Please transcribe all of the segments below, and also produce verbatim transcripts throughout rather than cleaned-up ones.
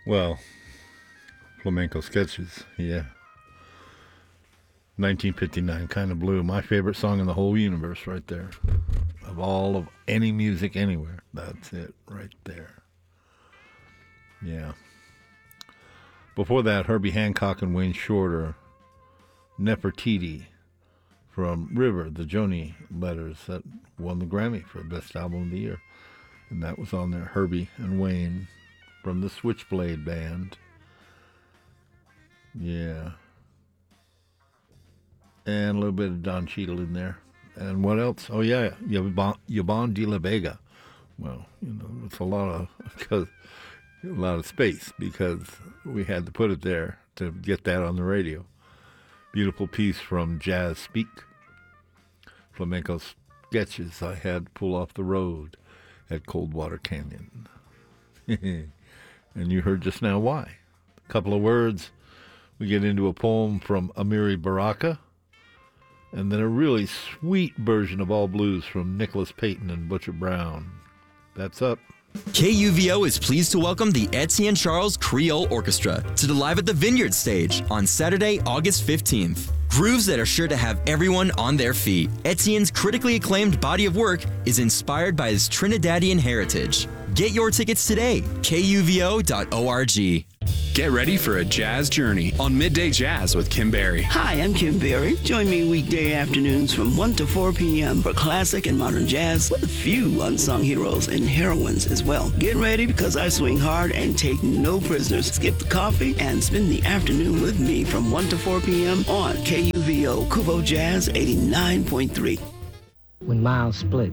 Well, flamenco sketches, yeah. nineteen fifty-nine, Kind of Blue, my favorite song in the whole universe right there. Of all of any music anywhere, that's it right there. Yeah. Before that, Herbie Hancock and Wayne Shorter, Nefertiti from River, the Joni Letters that won the Grammy for Best Album of the Year. And that was on there, Herbie and Wayne from the Switchblade Band. Yeah. And a little bit of Don Cheadle in there. And what else? Oh, yeah, Yvonne de la Vega. Well, you know, it's a lot of because a lot of space because we had to put it there to get that on the radio. Beautiful piece from Jazz Speak. Flamenco sketches I had to pull off the road at Coldwater Canyon. And you heard just now why. A couple of words. We get into a poem from Amiri Baraka. And then a really sweet version of All Blues from Nicholas Payton and Butcher Brown. That's up. K U V O is pleased to welcome the Etienne Charles Creole Orchestra to the Live at the Vineyard stage on Saturday, August fifteenth. Grooves that are sure to have everyone on their feet. Etienne's critically acclaimed body of work is inspired by his Trinidadian heritage. Get your tickets today, K U V O dot org. Get ready for a jazz journey on Midday Jazz with Kim Berry. Hi, I'm Kim Berry. Join me weekday afternoons from one to four p.m. for classic and modern jazz with a few unsung heroes and heroines as well. Get ready because I swing hard and take no prisoners. Skip the coffee and spend the afternoon with me from one to four p.m. on K U V O Kubo Jazz eighty-nine point three. When Miles split,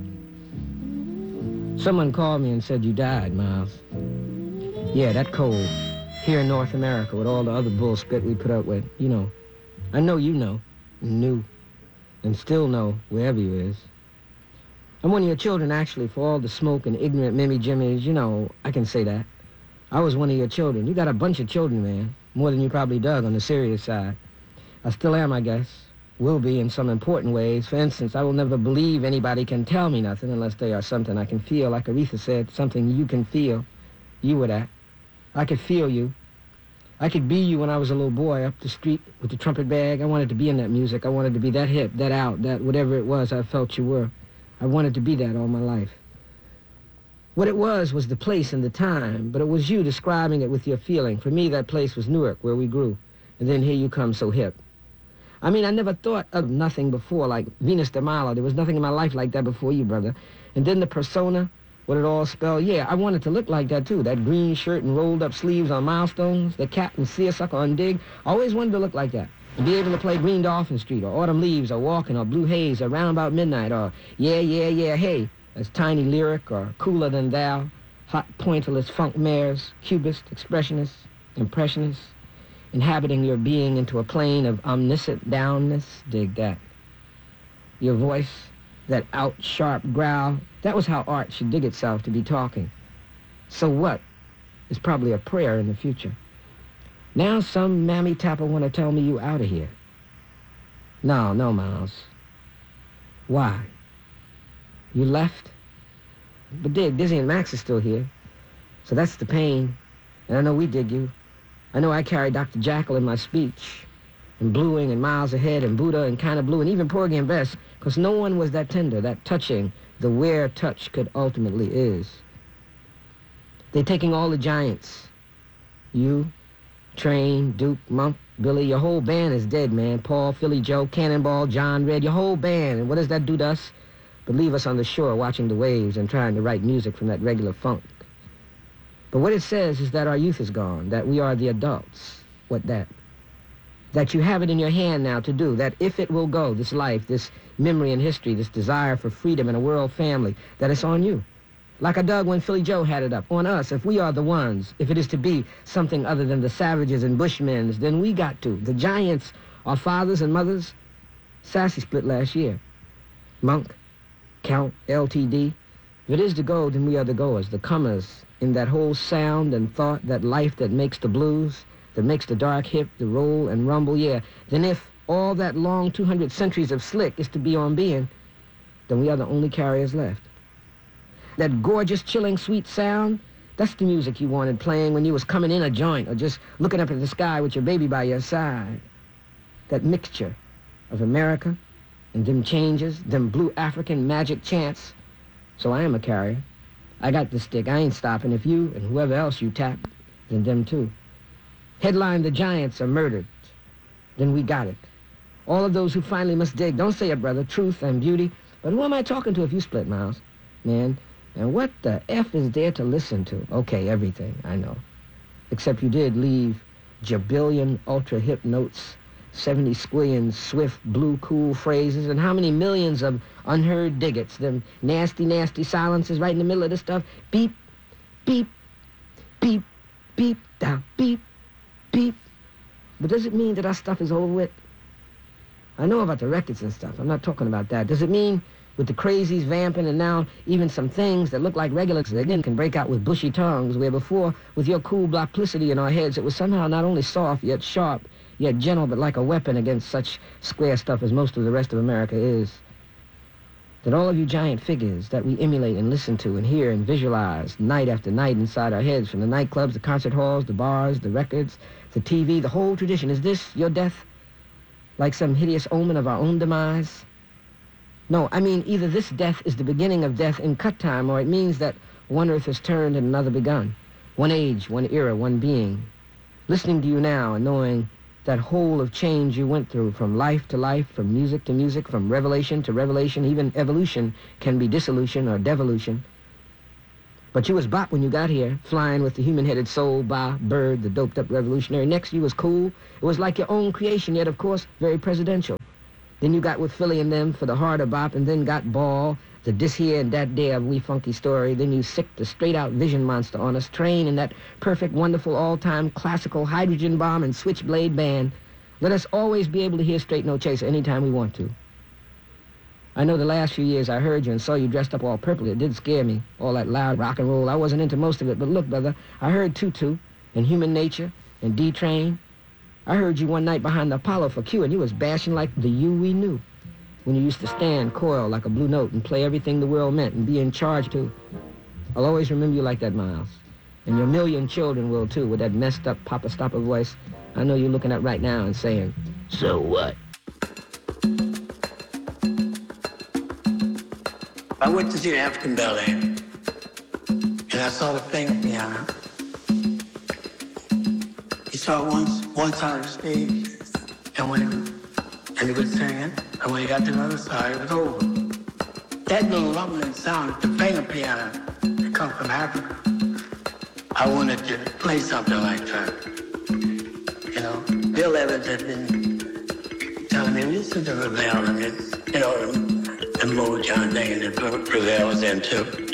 someone called me and said, "You died, Miles." Yeah, that cold. Here in North America with all the other bullshit we put up with, you know. I know you know, knew, and still know wherever you is. I'm one of your children, actually, for all the smoke and ignorant Mimmy Jimmies, you know, I can say that. I was one of your children. You got a bunch of children, man, more than you probably dug on the serious side. I still am, I guess. Will be in some important ways. For instance, I will never believe anybody can tell me nothing unless they are something I can feel. Like Aretha said, something you can feel. You were that. I could feel you. I could be you when I was a little boy up the street with the trumpet bag. I wanted to be in that music. I wanted to be that hip, that out, that whatever it was I felt you were. I wanted to be that all my life. What it was was the place and the time, but it was you describing it with your feeling. For me, that place was Newark, where we grew. And then here you come so hip. I mean, I never thought of nothing before, like Venus de Milo. There was nothing in my life like that before you, brother. And then the persona, what it all spelled, yeah, I wanted to look like that, too. That green shirt and rolled-up sleeves on Milestones, the cap and seersucker on Dig. I always wanted to look like that. And be able to play Green Dolphin Street, or Autumn Leaves, or Walking, or Blue Haze, or Round About Midnight, or Yeah, Yeah, Yeah, Hey, as Tiny Lyric, or Cooler Than Thou, Hot Pointerless Funk Mares, Cubist, Expressionists, Impressionists, inhabiting your being into a plane of omniscient downness. Dig that. Your voice, that out-sharp growl, that was how art should dig itself to be talking. So what is probably a prayer in the future. Now some mammy tapper want to tell me you out of here. No, no, Miles. Why? You left? But dig, Dizzy and Max is still here. So that's the pain. And I know we dig you. I know I carry Doctor Jackal in my speech. And Bluing and Miles Ahead and Buddha and Kind of Blue and even Porgy and Bess, because no one was that tender, that touching, the where touch could ultimately is. They're taking all the giants. You, Train, Duke, Monk, Billy, your whole band is dead, man. Paul, Philly Joe, Cannonball, John Red, your whole band. And what does that do to us? But leave us on the shore watching the waves and trying to write music from that regular funk. But what it says is that our youth is gone, that we are the adults. What that? That you have it in your hand now to do, that if it will go, this life, this memory and history, this desire for freedom and a world family, that it's on you. Like I dug when Philly Joe had it up, on us, if we are the ones, if it is to be something other than the savages and bushmen, then we got to. The giants, our fathers and mothers. Sassy split last year. Monk, Count, L T D. If it is to go, then we are the goers, the comers, in that whole sound and thought, that life that makes the blues, that makes the dark hip, the roll and rumble, yeah. Then if all that long two hundred centuries of slick is to be on being, then we are the only carriers left. That gorgeous, chilling, sweet sound, That's the music you wanted playing when you was coming in a joint or just looking up at the sky with your baby by your side. That mixture of America and them changes, them blue African magic chants. So I am a carrier. I got the stick. I ain't stopping. If you and whoever else you tap, then them too. Headline, the giants are murdered. Then we got it. All of those who finally must dig. Don't say it, brother. Truth and beauty. But who am I talking to if you split, Miles? Man, and what the F is there to listen to? Okay, everything, I know. Except you did leave jabillion ultra-hip notes, seventy squillion swift, blue, cool phrases, and how many millions of unheard diggets, them nasty, nasty silences right in the middle of this stuff. Beep, beep, beep, beep, down, beep, beep. But does it mean that our stuff is over with? I know about the records and stuff. I'm not talking about that. Does it mean with the crazies vamping and now even some things that look like regulars again can break out with bushy tongues, where before, with your cool blockplicity in our heads, it was somehow not only soft, yet sharp, yet gentle, but like a weapon against such square stuff as most of the rest of America is. That all of you giant figures that we emulate and listen to and hear and visualize night after night inside our heads, from the nightclubs, the concert halls, the bars, the records, the T V, the whole tradition, is this your death? Like some hideous omen of our own demise? No, I mean, either this death is the beginning of death in cut time, or it means that one earth has turned and another begun. One age, one era, one being. Listening to you now and knowing that whole of change you went through, from life to life, from music to music, from revelation to revelation, even evolution can be dissolution or devolution. But you was bop when you got here, flying with the human-headed soul, ba, bird, the doped-up revolutionary. Next, you was cool. It was like your own creation, yet, of course, very presidential. Then you got with Philly and them for the harder bop, and then got Ball, the this here and that day of wee funky story. Then you sicked the straight-out vision monster on us, train in that perfect, wonderful, all-time classical hydrogen bomb and switchblade band. Let us always be able to hear Straight No Chaser anytime we want to. I know the last few years I heard you and saw you dressed up all purple. It did scare me, all that loud rock and roll. I wasn't into most of it, but look, brother, I heard Tutu and Human Nature and D-Train. I heard you one night behind the Apollo for Q, and you was bashing like the you we knew. When you used to stand coiled like a blue note and play everything the world meant and be in charge, too. I'll always remember you like that, Miles. And your million children will, too, with that messed up Papa Stopper voice. I know you're looking at right now and saying, so what? I went to see the African Ballet, and I saw the playing piano. He saw it once, one side of the stage, and when he, and he was singing, and when he got to the other side, it was over. That little rumbling sound, the finger piano, that comes from Africa, I wanted to play something like that. You know, Bill Evans had been telling me, listen to Ravel, and it's, you know, the Motown thing that Ravel was into.